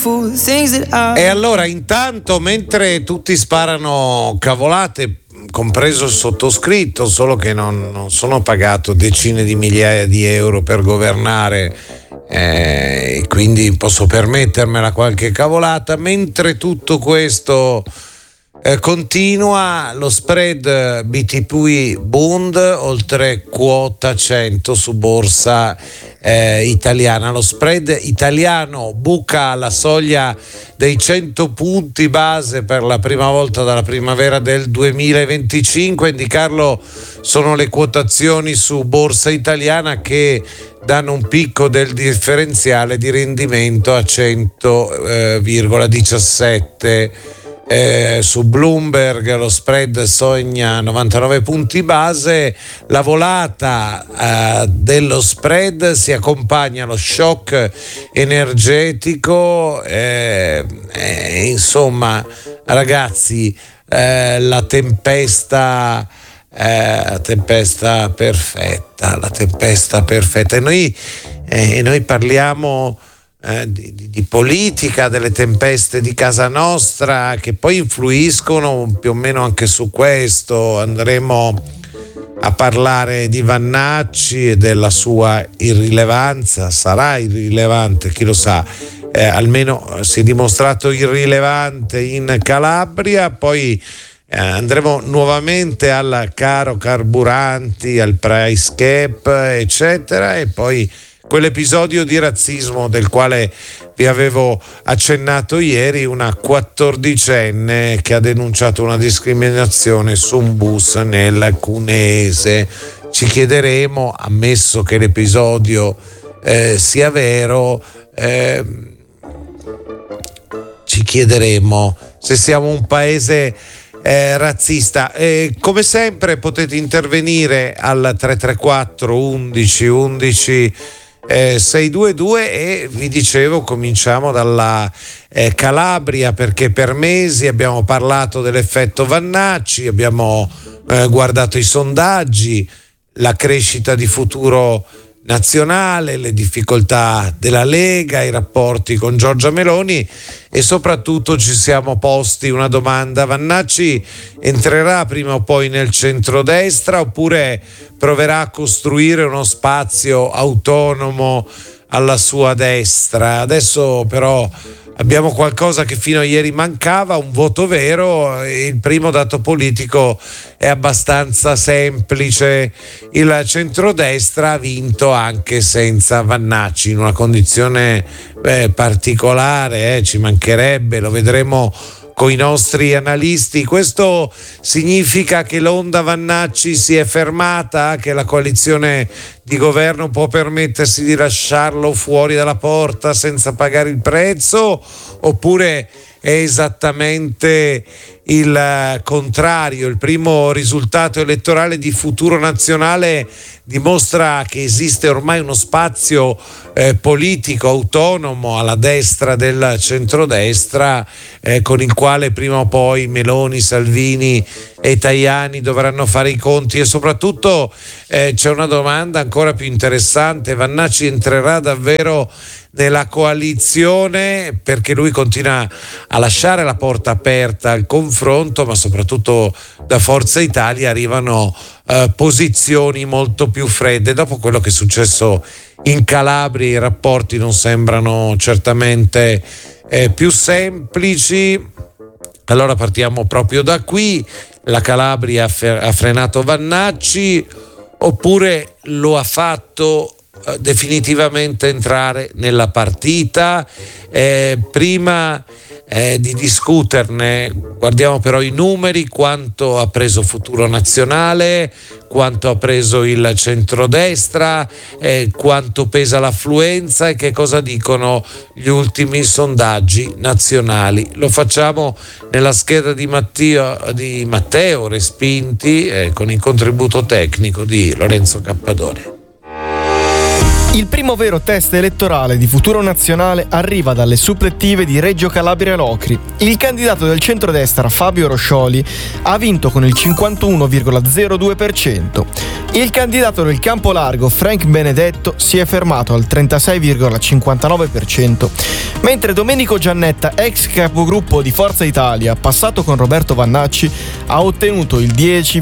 E allora intanto, mentre tutti sparano cavolate, compreso il sottoscritto, solo che non sono pagato decine di migliaia di euro per governare, quindi posso permettermela qualche cavolata. Mentre tutto questo continua, lo spread BTP Bund oltre quota 100 su borsa italiana. Lo spread italiano buca la soglia dei 100 punti base per la prima volta dalla primavera del 2025. A indicarlo sono le quotazioni su borsa italiana, che danno un picco del differenziale di rendimento a 100,17. Su Bloomberg lo spread sogna 99 punti base. La volata dello spread si accompagna allo shock energetico, insomma ragazzi, la tempesta perfetta, e noi parliamo di politica, delle tempeste di casa nostra, che poi influiscono più o meno anche su questo. Andremo a parlare di Vannacci e della sua irrilevanza. Sarà irrilevante, chi lo sa, almeno si è dimostrato irrilevante in Calabria. Poi andremo nuovamente al caro carburanti, al price cap, eccetera, e poi quell'episodio di razzismo del quale vi avevo accennato ieri, una 14enne che ha denunciato una discriminazione su un bus nel Cuneese. Ci chiederemo, ammesso che l'episodio sia vero, ci chiederemo se siamo un paese razzista. Come sempre potete intervenire al 334 11 11 622, e vi dicevo, cominciamo dalla Calabria, perché per mesi abbiamo parlato dell'effetto Vannacci, abbiamo guardato i sondaggi, la crescita di Futuro Nazionale, le difficoltà della Lega, i rapporti con Giorgia Meloni, e soprattutto ci siamo posti una domanda: Vannacci entrerà prima o poi nel centrodestra, oppure proverà a costruire uno spazio autonomo alla sua destra? Adesso però abbiamo qualcosa che fino a ieri mancava, un voto vero. Il primo dato politico è abbastanza semplice: il centrodestra ha vinto anche senza Vannacci, in una condizione particolare, ci mancherebbe, lo vedremo con i nostri analisti. Questo significa che l'onda Vannacci si è fermata, che la coalizione di governo può permettersi di lasciarlo fuori dalla porta senza pagare il prezzo, oppure è esattamente il contrario? Il primo risultato elettorale di Futuro Nazionale dimostra che esiste ormai uno spazio politico autonomo alla destra del centrodestra, con il quale prima o poi Meloni, Salvini e Tajani dovranno fare i conti. E soprattutto c'è una domanda ancora più interessante: Vannacci entrerà davvero nella coalizione? Perché lui continua a lasciare la porta aperta al confronto, ma soprattutto da Forza Italia arrivano posizioni molto più fredde. Dopo quello che è successo in Calabria, i rapporti non sembrano certamente più semplici. Allora partiamo proprio da qui: la Calabria ha frenato Vannacci, oppure lo ha fatto definitivamente entrare nella partita? Prima di discuterne, guardiamo però i numeri: quanto ha preso Futuro Nazionale, quanto ha preso il centrodestra, quanto pesa l'affluenza e che cosa dicono gli ultimi sondaggi nazionali. Lo facciamo nella scheda di Matteo Respinti, con il contributo tecnico di Lorenzo Cappadore. Il primo vero test elettorale di Futuro Nazionale arriva dalle supplettive di Reggio Calabria Locri. Il candidato del centrodestra Fabio Roscioli ha vinto con il 51,02%. Il candidato del Campolargo Frank Benedetto si è fermato al 36,59%, mentre Domenico Giannetta, ex capogruppo di Forza Italia, passato con Roberto Vannacci, ha ottenuto il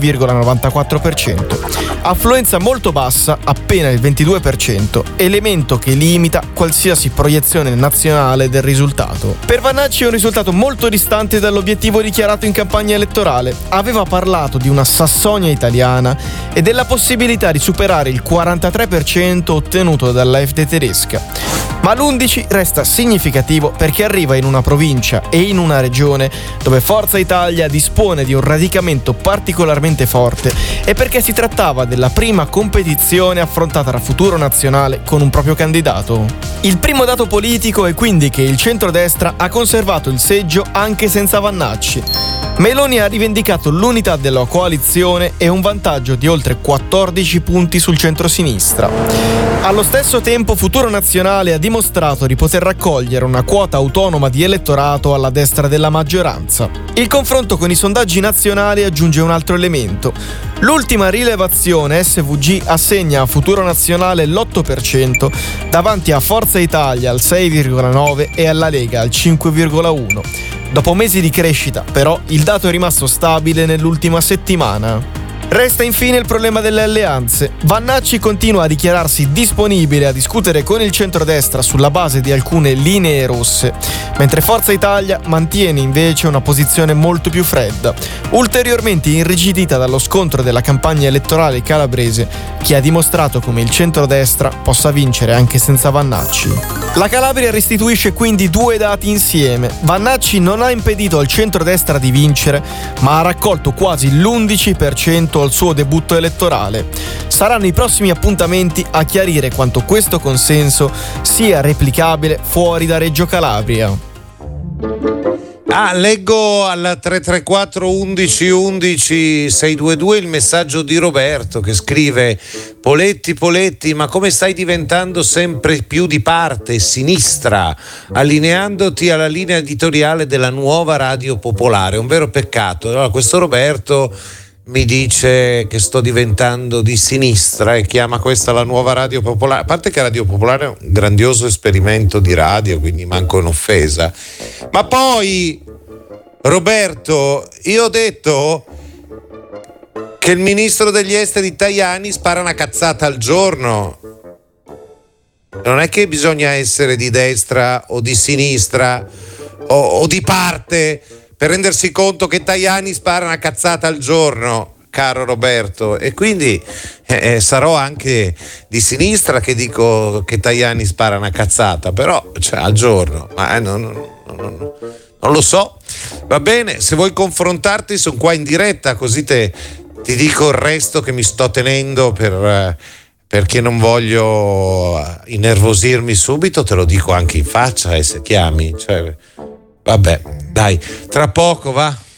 10,94%. Affluenza molto bassa, appena il 22%, elemento che limita qualsiasi proiezione nazionale del risultato. Per Vannacci è un risultato molto distante dall'obiettivo dichiarato in campagna elettorale. Aveva parlato di una Sassonia italiana e della possibilità di superare il 43% ottenuto dall'AfD tedesca. Ma l'11 resta significativo perché arriva in una provincia e in una regione dove Forza Italia dispone di un radicamento particolarmente forte e perché si trattava della prima competizione affrontata da Futuro Nazionale con un proprio candidato. Il primo dato politico è quindi che il centrodestra ha conservato il seggio anche senza Vannacci. Meloni ha rivendicato l'unità della coalizione e un vantaggio di oltre 14 punti sul centrosinistra. Allo stesso tempo Futuro Nazionale ha dimostrato di poter raccogliere una quota autonoma di elettorato alla destra della maggioranza. Il confronto con i sondaggi nazionali aggiunge un altro elemento. L'ultima rilevazione SVG assegna a Futuro Nazionale l'8%, davanti a Forza Italia al 6,9% e alla Lega al 5,1%. Dopo mesi di crescita, però, il dato è rimasto stabile nell'ultima settimana. Resta infine il problema delle alleanze. Vannacci continua a dichiararsi disponibile a discutere con il centrodestra sulla base di alcune linee rosse, mentre Forza Italia mantiene invece una posizione molto più fredda, ulteriormente irrigidita dallo scontro della campagna elettorale calabrese, che ha dimostrato come il centrodestra possa vincere anche senza Vannacci. La Calabria restituisce quindi due dati insieme. Vannacci non ha impedito al centrodestra di vincere, ma ha raccolto quasi l'11% al suo debutto elettorale. Saranno i prossimi appuntamenti a chiarire quanto questo consenso sia replicabile fuori da Reggio Calabria. Leggo al 334 11 11 622 il messaggio di Roberto che scrive: Poletti, ma come stai diventando sempre più di parte sinistra, allineandoti alla linea editoriale della nuova Radio Popolare? Un vero peccato. Allora, questo Roberto mi dice che sto diventando di sinistra e chiama questa la nuova Radio Popolare. A parte che Radio Popolare è un grandioso esperimento di radio, quindi manco un'offesa. Ma poi, Roberto, io ho detto che il ministro degli esteri Tajani spara una cazzata al giorno. Non è che bisogna essere di destra o di sinistra o di parte per rendersi conto che Tajani spara una cazzata al giorno, caro Roberto, e quindi sarò anche di sinistra che dico che Tajani spara una cazzata, però al giorno, ma non lo so. Va bene, se vuoi confrontarti sono qua in diretta, così ti dico il resto che mi sto tenendo perché non voglio innervosirmi subito, te lo dico anche in faccia, se chiami, vabbè, dai, tra poco va.